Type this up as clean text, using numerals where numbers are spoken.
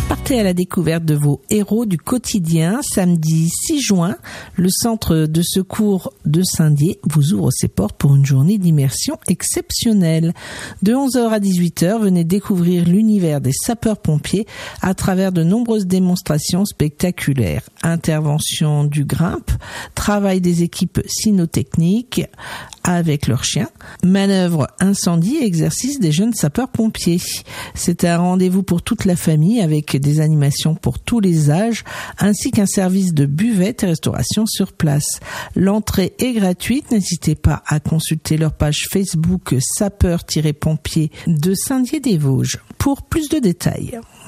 Partez à la découverte de vos héros du quotidien. Samedi 6 juin, le centre de secours de Saint-Dié vous ouvre ses portes pour une journée d'immersion exceptionnelle. De 11h à 18h, venez découvrir l'univers des sapeurs-pompiers à travers de nombreuses démonstrations spectaculaires. Intervention du grimpe, travail des équipes cynotechniques avec leurs chiens, manœuvres incendie et exercice des jeunes sapeurs-pompiers. C'est un rendez-vous pour toute la famille avec des animations pour tous les âges ainsi qu'un service de buvette et restauration sur place. L'entrée est gratuite, n'hésitez pas à consulter leur page Facebook sapeurs-pompiers de Saint-Dié-des-Vosges pour plus de détails.